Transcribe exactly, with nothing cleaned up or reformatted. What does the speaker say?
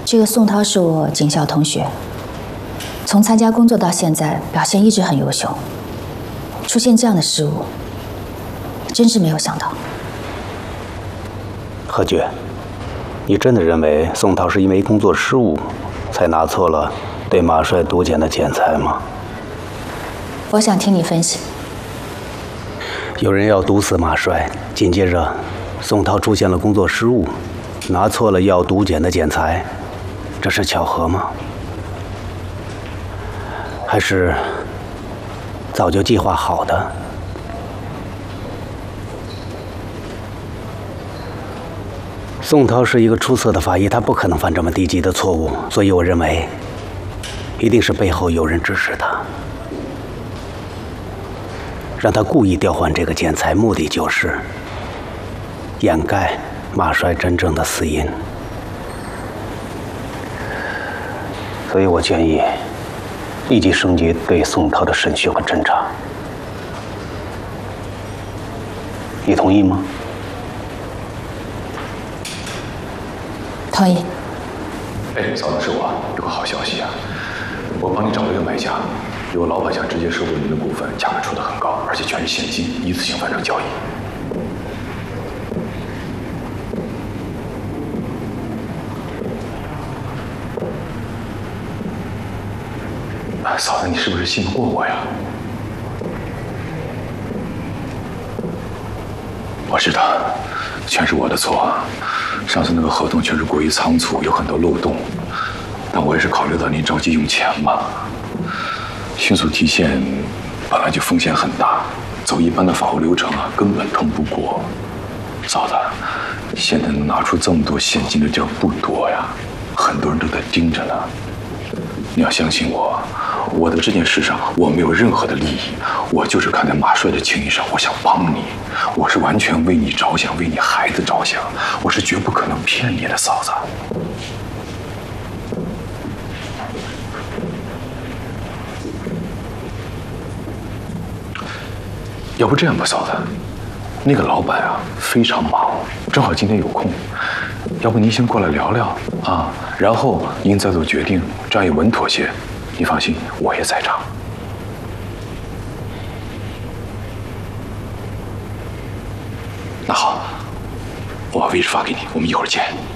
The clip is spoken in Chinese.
这个宋涛是我警校同学，从参加工作到现在表现一直很优秀，出现这样的失误，真是没有想到。 何珏，你真的认为宋涛是因为工作失误，才拿错了对马帅毒检的检材吗？ 我想听你分析。 有人要毒死马帅，紧接着宋涛出现了工作失误，拿错了要毒检的检材，这是巧合吗？还是早就计划好的？宋涛是一个出色的法医，他不可能犯这么低级的错误，所以我认为，一定是背后有人指使他，让他故意调换这个检材，目的就是掩盖马帅真正的死因。所以我建议立即升级对宋涛的审讯和侦查，你同意吗？ 同意。 哎，嫂子，是我，有个好消息啊！我帮你找了一个买家，有老板想直接收购您的股份，价格出得很高，而且全是现金，一次性完成交易。啊，嫂子，你是不是信不过我呀？我知道，全是我的错。上次那个合同确实过于仓促，有很多漏洞，但我也是考虑到您着急用钱嘛，迅速提现本来就风险很大，走一般的法务流程啊，根本通不过。嫂子，现在能拿出这么多现金的地儿不多呀，很多人都在盯着呢。你要相信我，我的这件事上我没有任何的利益，我就是看在马帅的情谊上，我想帮你，我是完全为你着想，为你孩子着想，我是绝不可能骗你的，嫂子。要不这样吧，嫂子，那个老板啊非常忙，正好今天有空，要不您先过来聊聊啊，然后您再做决定，这样也稳妥些。你放心，我也在场。那好，我把位置发给你，我们一会儿见。